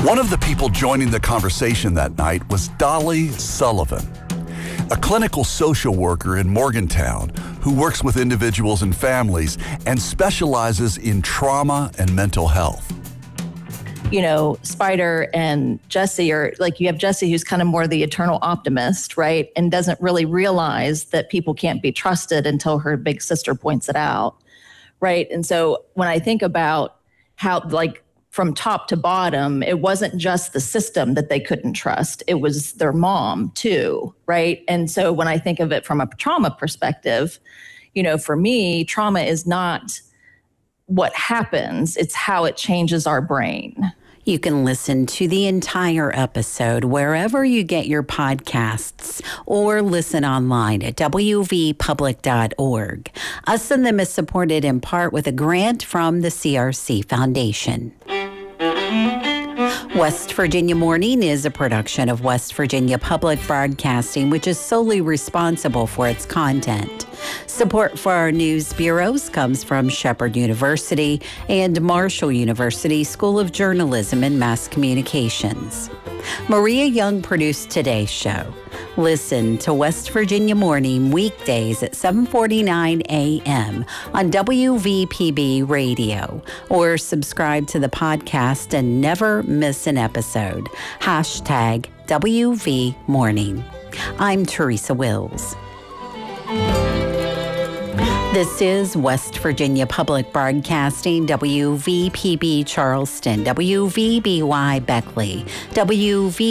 One of the people joining the conversation that night was Dolly Sullivan, a clinical social worker in Morgantown who works with individuals and families and specializes in trauma and mental health. You know, Spider and Jesse are like, you have Jesse who's kind of more the eternal optimist, right? And doesn't really realize that people can't be trusted until her big sister points it out, right? And so when I think about how, like, from top to bottom, it wasn't just the system that they couldn't trust. It was their mom too, right? And so when I think of it from a trauma perspective, you know, for me, trauma is not what happens, it's how it changes our brain. You can listen to the entire episode wherever you get your podcasts or listen online at wvpublic.org. Us and Them is supported in part with a grant from the CRC Foundation. West Virginia Morning is a production of West Virginia Public Broadcasting, which is solely responsible for its content. Support for our news bureaus comes from Shepherd University and Marshall University School of Journalism and Mass Communications. Maria Young produced today's show. Listen to West Virginia Morning weekdays at 7:49 a.m. on WVPB Radio, or subscribe to the podcast and never miss an episode. #WV Morning. I'm Teresa Wills. This is West Virginia Public Broadcasting, WVPB Charleston, WVBY Beckley, WV